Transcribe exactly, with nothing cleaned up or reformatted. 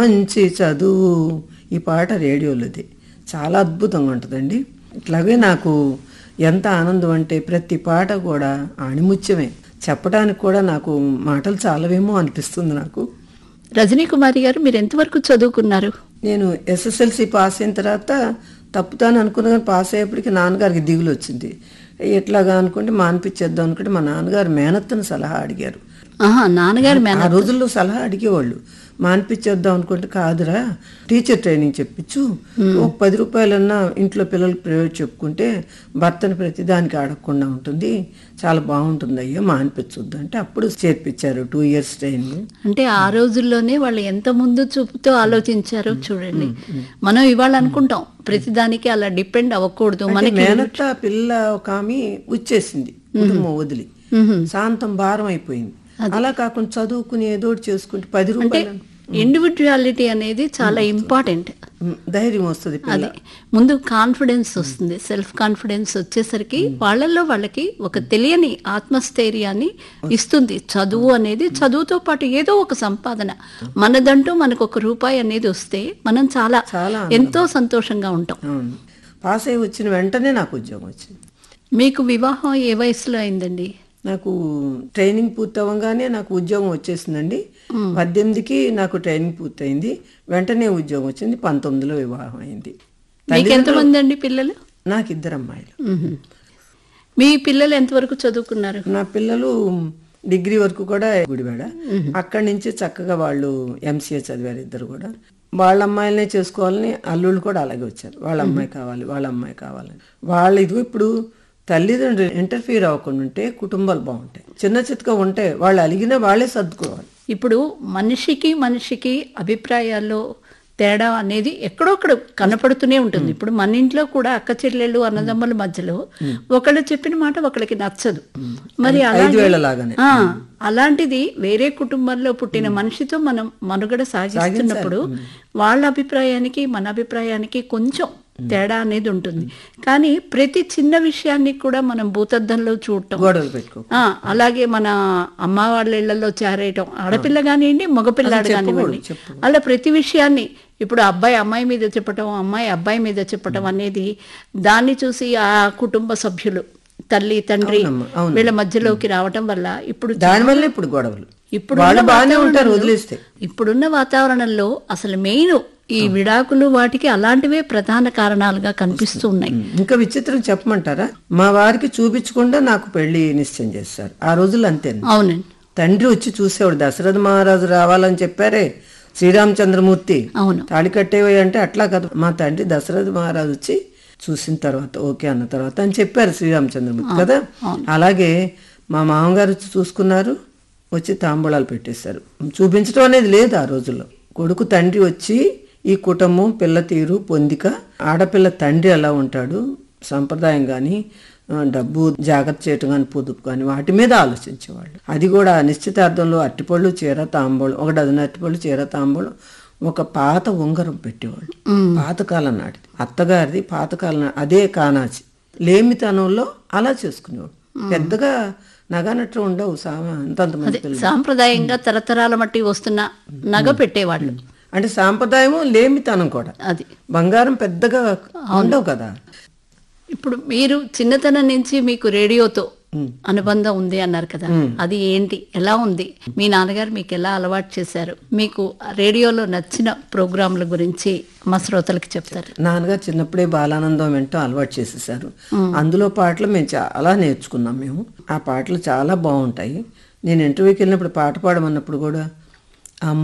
మంచి చదువు ఈ పాట రేడియోలోది చాలా అద్భుతంగా ఉంటుందండి. ఇట్లాగే నాకు ఎంత ఆనందం అంటే ప్రతి పాట కూడా ఆణిముత్యమే, చెప్పడానికి కూడా నాకు మాటలు చాలవేమో అనిపిస్తుంది నాకు. రజనీ కుమారి గారు, మీరు ఎంతవరకు చదువుకున్నారు? నేను ఎస్ఎస్ఎల్సి పాస్ అయిన తర్వాత తప్పుతాను అనుకున్నా, కానీ పాస్ అయ్యేప్పటికి నాన్నగారికి దిగులు వచ్చింది. ఎట్లాగా అనుకుంటే మానిపించేద్దాం అనుకుంటే మా నాన్నగారు మేనత్తను సలహా అడిగారు. ఆహా, నాన్నగారు ఆ రోజుల్లో సలహా అడిగేవాళ్ళు. మానిపించేద్దాం అనుకుంటే కాదురా, టీచర్ ట్రైనింగ్ చెప్పించు, ఒక పది రూపాయలన్నా ఇంట్లో పిల్లలకు ప్రైవేట్ చెప్పుకుంటే భర్తను ప్రతిదానికి అడగకుండా ఉంటుంది, చాలా బాగుంటుంది అయ్యో మానిపించొద్దు అంటే అప్పుడు చేర్పించారు. Two years training. అంటే ఆ రోజుల్లోనే వాళ్ళు ఎంత ముందు చూపుతో ఆలోచించారో చూడండి. మనం ఇవాళ అనుకుంటాం ప్రతిదానికి అలా డిపెండ్ అవ్వకూడదు. మనకి మేనత్త పిల్ల ఒక ఆమె వచ్చేసింది కుటుంబం వదిలి, శాంతం భారం అయిపోయింది. అలా కాకుండా చదువుకుని ఏదో చేసుకుంటే పది రూపాయలు. ఇండివిజువాలిటీ అనేది చాలా ఇంపార్టెంట్. ధైర్యం వస్తుంది. అదే ముందు కాన్ఫిడెన్స్ వస్తుంది. సెల్ఫ్ కాన్ఫిడెన్స్ వచ్చేసరికి వాళ్ళల్లో వాళ్ళకి ఒక తెలియని ఆత్మస్థైర్యాన్ని ఇస్తుంది. చదువు అనేది, చదువుతో పాటు ఏదో ఒక సంపాదన మనదంటూ మనకు ఒక రూపాయి అనేది వస్తే మనం చాలా ఎంతో సంతోషంగా ఉంటాం. పాస్ అయ్యి వచ్చిన వెంటనే నాకు ఉద్యోగం వచ్చింది. మీకు వివాహం ఏ వయసులో అయిందండి? నాకు ట్రైనింగ్ పూర్తి అవ్వగానే నాకు ఉద్యోగం వచ్చేసిందండి. పద్దెనిమిదికి నాకు ట్రైనింగ్ పూర్తయింది, వెంటనే ఉద్యోగం వచ్చింది. పంతొమ్మిదిలో వివాహం అయింది. మీకు ఎంతమంది అండి పిల్లలు? నాకు ఇద్దరు అమ్మాయిలు. మీ పిల్లలు ఎంతవరకు చదువుకున్నారు? నా పిల్లలు డిగ్రీ వరకు కూడా గుడివాడ, అక్కడి నుంచి చక్కగా వాళ్ళు ఎంసీఏ చదివారు ఇద్దరు కూడా. వాళ్ళ అమ్మాయిలనే చేసుకోవాలని అల్లుళ్ళు కూడా అలాగే వచ్చారు. వాళ్ళ అమ్మాయి కావాలి, వాళ్ళ అమ్మాయి కావాలని. వాళ్ళు ఇది ఇప్పుడు తల్లిదండ్రులు ఇంటర్ఫీర్ అవ్వకుండా ఉంటే కుటుంబాలు బాగుంటాయి. చిన్న చితక ఉంటే వాళ్ళు అలిగినా వాళ్ళే సర్దుకోవాలి. ఇప్పుడు మనిషికి మనిషికి అభిప్రాయాల్లో తేడా అనేది ఎక్కడొక్కడ కనపడుతూనే ఉంటుంది. ఇప్పుడు మన ఇంట్లో కూడా అక్క చెల్లెళ్ళు అన్నదమ్ముల మధ్యలో ఒకళ్ళు చెప్పిన మాట ఒకళ్ళకి నచ్చదు. మరి అలాగే అలాంటిది వేరే కుటుంబంలో పుట్టిన మనిషితో మనం మనుగడ సాగిస్తున్నప్పుడు వాళ్ళ అభిప్రాయానికి మన అభిప్రాయానికి కొంచెం తేడా అనేది ఉంటుంది. కానీ ప్రతి చిన్న విషయాన్ని కూడా మనం భూతద్దంలో చూడటం, అలాగే మన అమ్మ వాళ్ళ ఇళ్లలో చేరేయటం, ఆడపిల్ల కానివ్వండి మగపిల్లాడు కానివ్వండి, అలా ప్రతి విషయాన్ని ఇప్పుడు అబ్బాయి అమ్మాయి మీద చెప్పటం, అమ్మాయి అబ్బాయి మీద చెప్పటం అనేది దాన్ని చూసి ఆ కుటుంబ సభ్యులు తల్లి తండ్రి వీళ్ళ మధ్యలోకి రావటం వల్ల ఇప్పుడు దానివల్ల ఇప్పుడు గొడవలు ఇప్పుడు ఇప్పుడున్న వాతావరణంలో అసలు మెయిన్ ఈ విడాకులు వాటికి అలాంటివే ప్రధాన కారణాలుగా కనిపిస్తూ ఉన్నాయి. ఇంకా విచిత్రం చెప్పమంటారా, మా వారికి చూపించకుండా నాకు పెళ్లి నిశ్చయం చేస్తారు. ఆ రోజులు అంతే. అవునండి. తండ్రి వచ్చి చూసేవాడు. దశరథ మహారాజు రావాలని చెప్పారే శ్రీరామచంద్రమూర్తి, అవును తాళి కట్టేవి అంటే అట్లా కదా. మా తండ్రి దశరథ మహారాజు వచ్చి చూసిన తర్వాత ఓకే అన్న తర్వాత అని చెప్పారు శ్రీరామచంద్రమూర్తి కదా. అలాగే మా మామగారు వచ్చి చూసుకున్నారు, వచ్చి తాంబూలాలు పెట్టేశారు. చూపించడం అనేది లేదు ఆ రోజుల్లో. కొడుకు తండ్రి వచ్చి ఈ కుటుంబం పిల్ల తీరు పొందిక, ఆడపిల్ల తండ్రి ఎలా ఉంటాడు, సంప్రదాయం కానీ డబ్బు జాగ్రత్త చేయటం కానీ పొదుపు కానీ వాటి మీద ఆలోచించేవాళ్ళు. అది కూడా నిశ్చితార్థంలో అట్టిపళ్ళు చీర తాంబూలం, ఒక డజన్ అట్టిపళ్ళు చీర తాంబూలం, ఒక పాత ఉంగరం పెట్టేవాళ్ళు. పాతకాలం నాటిది, అత్తగారిది పాతకాలం, అదే కానాచి. లేమితనంలో అలా చేసుకునేవాడు. పెద్దగా నగనట్లు ఉండవు, సాంప్రదాయంగా తరతరాల మట్టి వస్తున్న నగ పెట్టేవాళ్ళు. అంటే సాంప్రదాయము లేమితనం కూడా. అది బంగారం పెద్దగా ఉండవు కదా. ఇప్పుడు మీరు చిన్నతనం నుంచి మీకు రేడియోతో అనుబంధం ఉంది అన్నారు కదా, అది ఏంటి, ఎలా ఉంది? మీ నాన్నగారు మీకు ఎలా అలవాటు చేశారు? మీకు రేడియోలో నచ్చిన ప్రోగ్రాంల గురించి మా శ్రోతలకి చెప్తారు. నాన్నగారు చిన్నప్పుడే బాలానందం వింటూ అలవాటు చేసేసారు. అందులో పాటలు మేము చాలా నేర్చుకున్నాం. మేము ఆ పాటలు చాలా బాగుంటాయి. నేను ఇంటర్వ్యూకి వెళ్ళినప్పుడు పాట పాడమన్నప్పుడు కూడా